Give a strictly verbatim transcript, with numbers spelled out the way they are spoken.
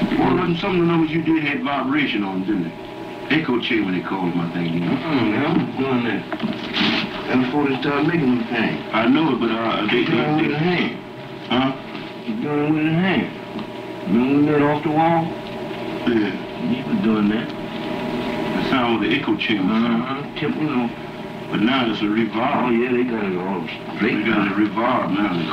Well, them, some of the numbers you did had vibration on them, didn't they? Echo chamber, they called my thing, you know? Mm-mm, I was doing that. That's before they started making them things. I know it, but uh, they, He doing it with they, his they, hand. huh? He doing it with his hand. Remember that off the wall? Yeah. He was doing that. The sound of the echo chamber. Uh-huh. Tip, you know. But now it's a revolve. Oh, yeah, they got it all straight. They got it revolved now.